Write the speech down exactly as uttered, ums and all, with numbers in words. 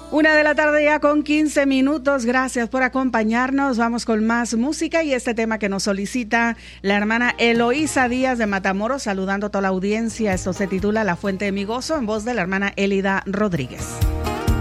Una de la tarde ya con quince minutos. Gracias por acompañarnos. Vamos con más música y este tema que nos solicita la hermana Eloísa Díaz de Matamoros, saludando a toda la audiencia. Esto se titula La Fuente de mi Gozo, en voz de la hermana Elida Rodríguez.